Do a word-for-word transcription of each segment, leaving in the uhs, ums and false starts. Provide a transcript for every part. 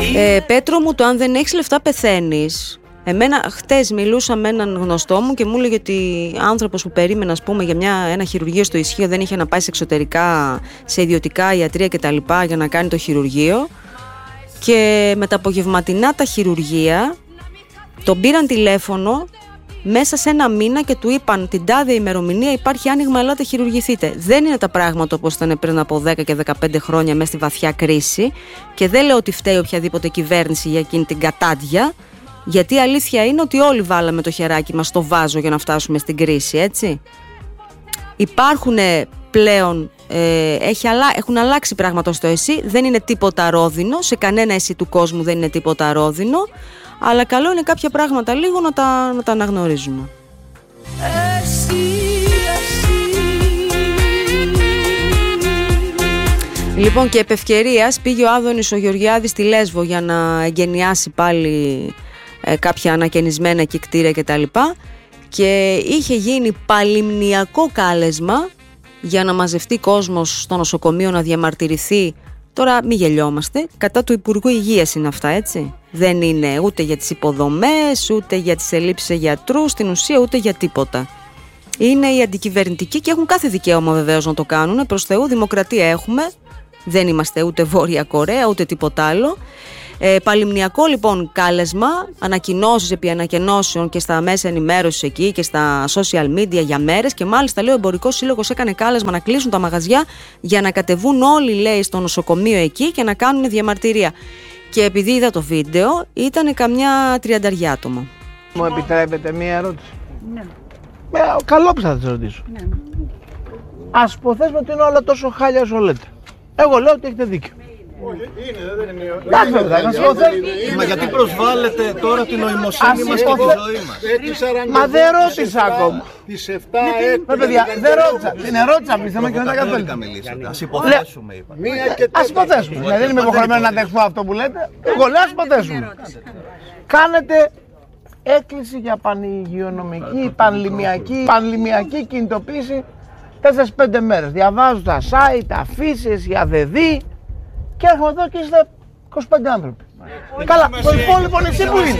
Ε, Πέτρο μου, το αν δεν έχεις λεφτά πεθαίνεις. Εμένα χτες μιλούσα με έναν γνωστό μου και μου έλεγε ότι άνθρωπος που περίμενε, ας πούμε, για μια, ένα χειρουργείο στο Ισχύο, δεν είχε να πάει σε εξωτερικά, σε ιδιωτικά ιατρία κτλ. Για να κάνει το χειρουργείο. Και με τα απογευματινά τα χειρουργεία τον πήραν τηλέφωνο μέσα σε ένα μήνα και του είπαν την τάδε ημερομηνία υπάρχει άνοιγμα, ελάτε χειρουργηθείτε. Δεν είναι τα πράγματα όπως ήταν πριν από δέκα και δεκαπέντε χρόνια μέσα στη βαθιά κρίση και δεν λέω ότι φταίει οποιαδήποτε κυβέρνηση για εκείνη την κατάντια, γιατί η αλήθεια είναι ότι όλοι βάλαμε το χεράκι μας στο βάζο για να φτάσουμε στην κρίση, έτσι. Υπάρχουν πλέον, ε, έχει αλλα... έχουν αλλάξει πράγματα στο ΕΣΥ, δεν είναι τίποτα ρόδινο, σε κανένα ΕΣΥ του κόσμου δεν είναι τίποτα ρόδινο, αλλά καλό είναι κάποια πράγματα λίγο να τα, να τα αναγνωρίζουμε. Εσύ, εσύ. Λοιπόν, και επ' ευκαιρίας πήγε ο Άδωνης ο Γεωργιάδης στη Λέσβο για να εγκαινιάσει πάλι ε, κάποια ανακαινισμένα εκεί κτίρια κτλ. Και είχε γίνει παλιμνιακό κάλεσμα για να μαζευτεί κόσμος στο νοσοκομείο να διαμαρτυρηθεί. Τώρα μην γελιόμαστε, κατά του Υπουργού Υγείας είναι αυτά, έτσι. Δεν είναι ούτε για τις υποδομές, ούτε για τις ελλείψεις γιατρού, στην ουσία ούτε για τίποτα. Είναι οι αντικυβερνητικοί και έχουν κάθε δικαίωμα βεβαίως να το κάνουν. Προς Θεού, δημοκρατία έχουμε, δεν είμαστε ούτε Βόρεια Κορέα ούτε τίποτα άλλο. Ε, παλιμνιακό λοιπόν κάλεσμα, ανακοινώσεις επί ανακοινώσεων και στα μέσα ενημέρωσης εκεί και στα social media για μέρες, και μάλιστα λέει ο Εμπορικός Σύλλογος έκανε κάλεσμα να κλείσουν τα μαγαζιά για να κατεβούν όλοι, λέει, στο νοσοκομείο εκεί και να κάνουν διαμαρτυρία. Και επειδή είδα το βίντεο, ήταν καμιά τριανταριά άτομα. Μου επιτρέπετε μία ερώτηση? Ναι. Με, καλό που θα σας ρωτήσω. Ναι. Ας υποθέσουμε ότι είναι όλα τόσο χάλια όσο λέτε. Εγώ λέω ότι έχετε δίκιο. Όχι, είναι, δεν είναι. Εντάξει, βέβαια, να υποθέσουμε. Μα γιατί προσβάλλετε τώρα την νοημοσύνη μας και τη ζωή μας? Μα δεν ρώτησα ακόμα. Τις εφτά έτη. Μα παιδιά, δεν ρώτησα. Την ερώτησα πιστεύω και μετά καθόλου. Ας υποθέσουμε, είπα. Ας υποθέσουμε. Δηλαδή δεν είμαι υποχρεωμένο να δεχθώ αυτό που λέτε. Εγώ λέω ας υποθέσουμε. Κάνετε έκκληση για πανηγειονομική, πανλημιακή, πανλημιακή κινητοποίηση τέσσερις πέντε μέρες. Διαβάζω τα site, αφήσεις, η ΑΔΔ και έρχομαι εδώ και είστε είκοσι πέντε άνθρωποι. Καλά, το υπόλοιπο νησί που είναι?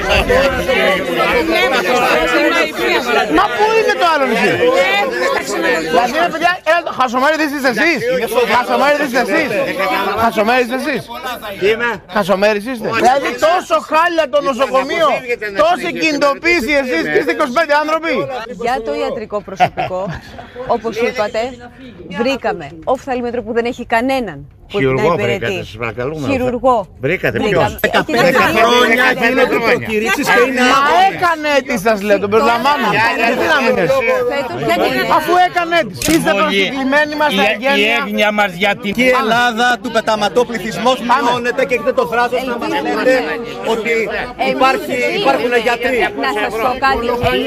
Μα πού είναι το άλλο νησί? Δηλαδή ρε παιδιά, χασομέριδες είστε εσείς? Χασομέριδες είστε εσείς? Χασομέριδες είστε εσείς? Χασομέριδες είστε? Δηλαδή τόσο χάλια το νοσοκομείο, τόση κινητοποίηση εσείς και είστε είκοσι πέντε άνθρωποι? Για το ιατρικό προσωπικό, όπως είπατε, βρήκαμε οφθαλμέτρο που δεν έχει κανέναν. Χειρουργό βρήκατε, σας παρακαλούμε. Χειρουργό. Βρήκατε ποιος? δεκαπέντε χρόνια γίνεται προκηρύξεις και είναι... Μα έκανε αίτηση σας λέω, τον περιλαμβάνω. Γιατί να μην έτσι? Αφού έκανε αίτηση. Είστε προσκεκλημένοι μας στα εγγένεια. Η έγνοια μας για την... Και η Ελλάδα του πεταματό πληθυσμός μειώνεται και έχετε το θράσος να μας λέτε ότι υπάρχουν γιατροί. Να σας πω κάτι.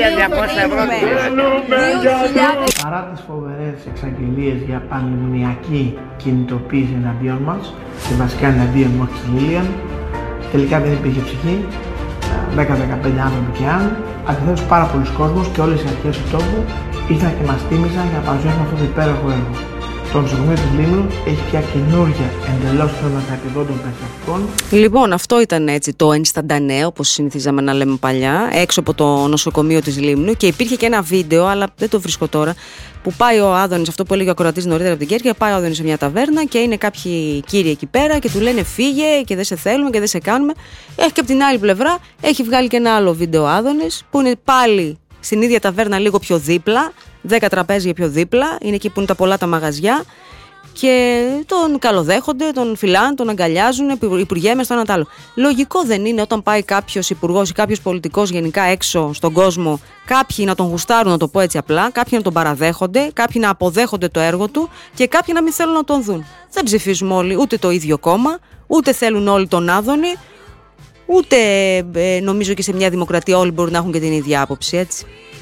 Παρά τις φοβερές εξαγγελίες για πανδημιακή κινητοποίηση εναντίον μας και βασικά εναντίον μου της Λίλιαν, τελικά δεν υπήρχε ψυχή, δέκα με δεκαπέντε άνθρωποι και αν, αντιθέτως πάρα πολλοί κόσμος και όλες οι αρχές του τόπου ήρθαν και μας τίμησαν για να παρουσιάσουν αυτό το υπέροχο έργο. Το νοσοκομείο της Λίμνου έχει πια καινούργια εντελώς θέματα επιδότων περιστατικών. Λοιπόν, αυτό ήταν έτσι το ενσταντανέο, όπως συνηθίζαμε να λέμε παλιά, έξω από το νοσοκομείο της Λίμνου, και υπήρχε και ένα βίντεο, αλλά δεν το βρίσκω τώρα, που πάει ο Άδωνης, αυτό που έλεγε ο ακροατής νωρίτερα από την Κέρκυρα, πάει ο Άδωνης σε μια ταβέρνα και είναι κάποιοι κύριοι εκεί πέρα και του λένε φύγε και δεν σε θέλουμε και δεν σε κάνουμε. Έχει και από την άλλη πλευρά, έχει βγάλει και ένα άλλο βίντεο ο Άδωνης, που είναι πάλι στην ίδια ταβέρνα λίγο πιο δίπλα, δέκα τραπέζια πιο δίπλα, είναι εκεί που είναι τα πολλά τα μαγαζιά, και τον καλοδέχονται, τον φυλάνε, τον αγκαλιάζουν, υπουργέ μες το ένα τ' άλλο. Λογικό δεν είναι όταν πάει κάποιος υπουργός ή κάποιος πολιτικός γενικά έξω στον κόσμο, κάποιοι να τον γουστάρουν, να το πω έτσι απλά, κάποιοι να τον παραδέχονται, κάποιοι να αποδέχονται το έργο του και κάποιοι να μην θέλουν να τον δουν. Δεν ψηφίζουμε όλοι ούτε το ίδιο κόμμα, ούτε θέλουν όλοι τον Άδωνη, ούτε ε, νομίζω και σε μια δημοκρατία όλοι μπορούν να έχουν και την ίδια άποψη, έτσι.